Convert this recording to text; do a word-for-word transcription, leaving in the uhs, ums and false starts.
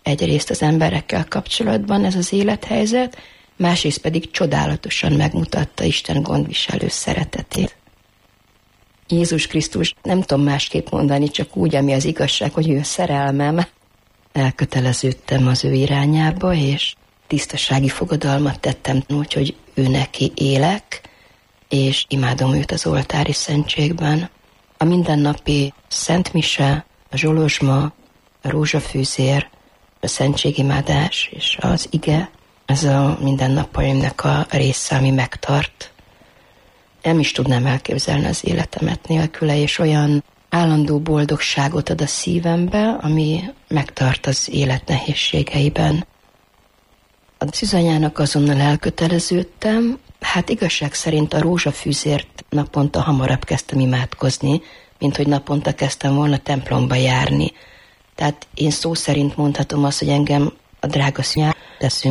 egyrészt az emberekkel kapcsolatban ez az élethelyzet, másrészt pedig csodálatosan megmutatta Isten gondviselő szeretetét. Jézus Krisztus, nem tudom másképp mondani, csak úgy, ami az igazság, hogy ő a szerelmem. Elköteleződtem az ő irányába, és tisztasági fogadalmat tettem, úgyhogy ő neki élek, és imádom őt az oltári szentségben. A mindennapi szentmise, a zsolozsma, a rózsafűzér, a szentségimádás és az ige, ez a mindennapaimnak a része, ami megtart. Nem is tudnám elképzelni az életemet nélküle, és olyan állandó boldogságot ad a szívembe, ami megtart az élet nehézségeiben. A szűzanyának azonnal elköteleződtem, hát igazság szerint a rózsafűzért naponta hamarabb kezdtem imádkozni, mint hogy naponta kezdtem volna templomba járni. Tehát én szó szerint mondhatom azt, hogy engem a drága szűnyár teszünk